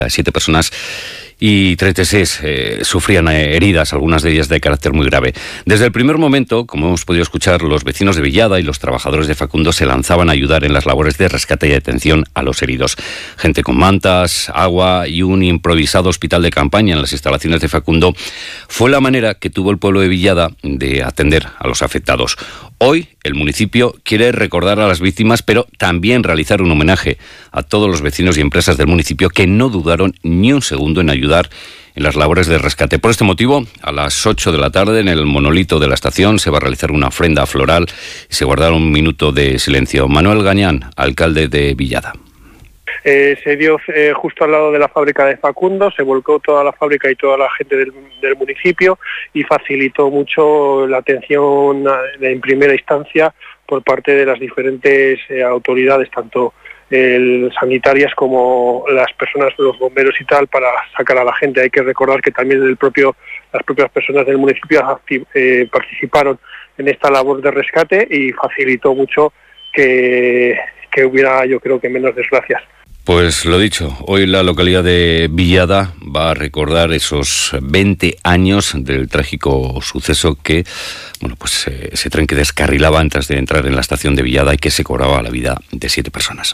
7 personas y 36 sufrían heridas, algunas de ellas de carácter muy grave. Desde el primer momento, como hemos podido escuchar, los vecinos de Villada y los trabajadores de Facundo se lanzaban a ayudar en las labores de rescate y atención a los heridos. Gente con mantas, agua y un improvisado hospital de campaña en las instalaciones de Facundo fue la manera que tuvo el pueblo de Villada de atender a los afectados. Hoy el municipio quiere recordar a las víctimas, pero también realizar un homenaje a todos los vecinos y empresas del municipio que no dudaron ni un segundo en ayudar en las labores de rescate. Por este motivo, a las 8 de la tarde, en el monolito de la estación, se va a realizar una ofrenda floral y se guardará un minuto de silencio. Manuel Gañán, alcalde de Villada. Se dio justo al lado de la fábrica de Facundo, se volcó toda la fábrica y toda la gente del municipio y facilitó mucho la atención en primera instancia por parte de las diferentes autoridades, tanto sanitarias como las personas, los bomberos y tal, para sacar a la gente. Hay que recordar que también las propias personas del municipio participaron en esta labor de rescate y facilitó mucho que hubiera, yo creo que, menos desgracias. Pues lo dicho, hoy la localidad de Villada va a recordar esos 20 años del trágico suceso que, ese tren que descarrilaba antes de entrar en la estación de Villada y que se cobraba la vida de 7 personas.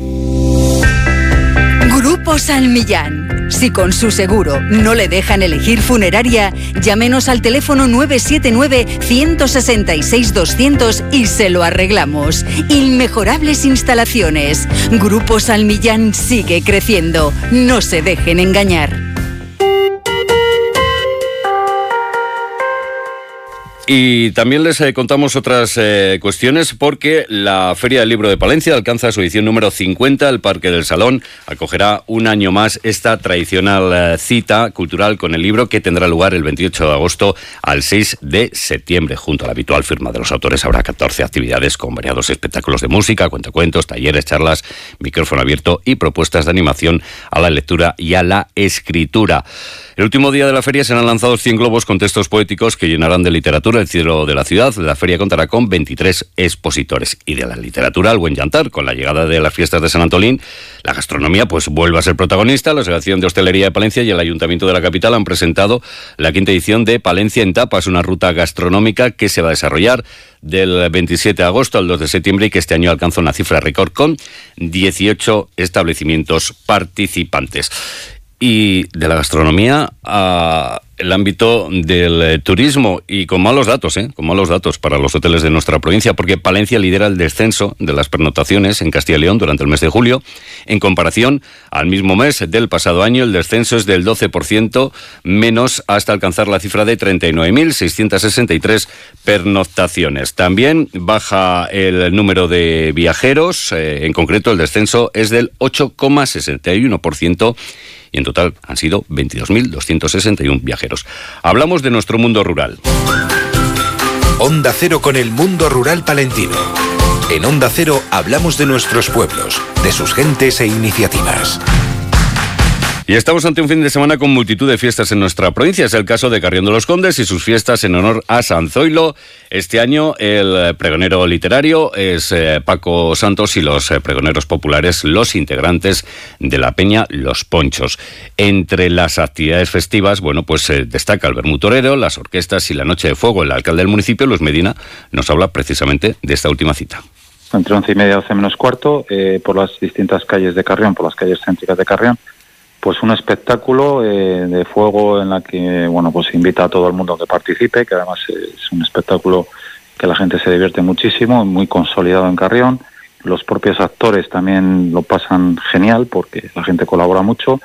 Grupo San Millán. Si con su seguro no le dejan elegir funeraria, llámenos al teléfono 979-166-200 y se lo arreglamos. Inmejorables instalaciones. Grupo San Millán sigue creciendo. No se dejen engañar. Y también les contamos otras cuestiones porque la Feria del Libro de Palencia alcanza su edición número 50. El Parque del Salón acogerá un año más esta tradicional cita cultural con el libro que tendrá lugar el 28 de agosto al 6 de septiembre. Junto a la habitual firma de los autores habrá 14 actividades con variados espectáculos de música, cuentacuentos, talleres, charlas, micrófono abierto y propuestas de animación a la lectura y a la escritura. El último día de la feria serán lanzados 100 globos con textos poéticos que llenarán de literatura el cielo de la ciudad. La feria contará con 23 expositores. Y de la literatura al buen llantar. Con la llegada de las fiestas de San Antolín, la gastronomía vuelve a ser protagonista. La Asociación de Hostelería de Palencia y el Ayuntamiento de la capital han presentado la 5ª edición de Palencia en Tapas, una ruta gastronómica que se va a desarrollar del 27 de agosto al 2 de septiembre y que este año alcanza una cifra récord con 18 establecimientos participantes. Y de la gastronomía a el ámbito del turismo y con malos datos para los hoteles de nuestra provincia, porque Palencia lidera el descenso de las pernoctaciones en Castilla y León durante el mes de julio. En comparación al mismo mes del pasado año, el descenso es del 12% menos hasta alcanzar la cifra de 39.663 pernoctaciones. También baja el número de viajeros, en concreto el descenso es del 8,61%. Y en total han sido 22.261 viajeros. Hablamos de nuestro mundo rural. Onda Cero con el mundo rural palentino. En Onda Cero hablamos de nuestros pueblos, de sus gentes e iniciativas. Y estamos ante un fin de semana con multitud de fiestas en nuestra provincia. Es el caso de Carrión de los Condes y sus fiestas en honor a San Zoilo. Este año el pregonero literario es Paco Santos y los pregoneros populares, los integrantes de la peña Los Ponchos. Entre las actividades festivas, destaca el vermú torero, las orquestas y la noche de fuego. El alcalde del municipio, Luis Medina, nos habla precisamente de esta última cita. Entre 11:30 y 12 menos cuarto, por las distintas calles de Carrión, por las calles céntricas de Carrión, pues un espectáculo de fuego en la que invita a todo el mundo que participe, que además es un espectáculo que la gente se divierte muchísimo, muy consolidado en Carrión. Los propios actores también lo pasan genial porque la gente colabora mucho.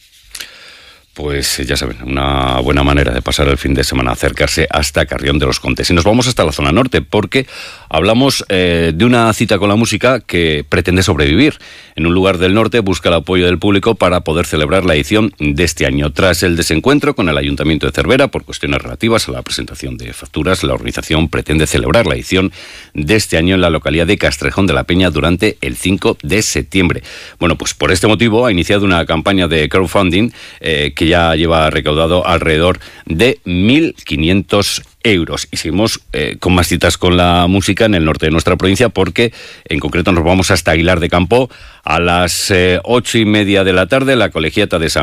Pues ya saben, una buena manera de pasar el fin de semana, acercarse hasta Carrión de los Condes. Y nos vamos hasta la zona norte, porque hablamos de una cita con la música que pretende sobrevivir. En un lugar del norte busca el apoyo del público para poder celebrar la edición de este año. Tras el desencuentro con el Ayuntamiento de Cervera por cuestiones relativas a la presentación de facturas, la organización pretende celebrar la edición de este año en la localidad de Castrejón de la Peña durante el 5 de septiembre. Por este motivo ha iniciado una campaña de crowdfunding que ya lleva recaudado alrededor de 1.500 euros. Y seguimos con más citas con la música en el norte de nuestra provincia, porque en concreto nos vamos hasta Aguilar de Campo a las 8:30 de la tarde. La Colegiata de San